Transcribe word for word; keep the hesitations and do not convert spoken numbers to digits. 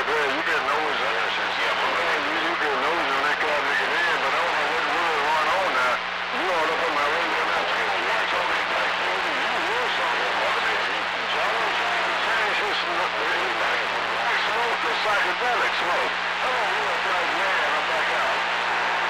there. You get nose on this. Yeah, but man, you, you get nose on that guy nigga there, but I don't know what really going on now. You all up on my radio now, too. You watch all these black people. You will something. Y'all don't change this nothing. It's the psychedelics, look. Come on, you're a black man. I'm back out.